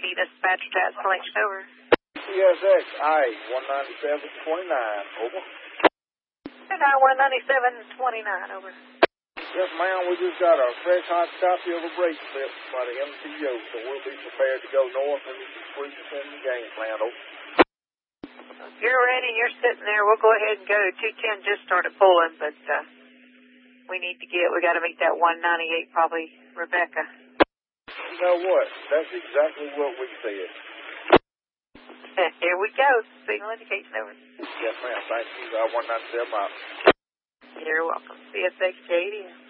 290 dispatch task collection, over. CSX I-197-29, over. I-197-29, over. Yes, ma'am, we just got a fresh hot copy of a brake slip by the MTO, so we'll be prepared to go north and sweep in the game plan, over. If you're ready and you're sitting there, we'll go ahead and go. 210 just started pulling, but we got to meet that 198, probably, Rebecca. You know what? That's exactly what we said. Here we go. Signal indication, over. Yes, ma'am. Thank you. I-197 out. You're welcome. CSX JDM.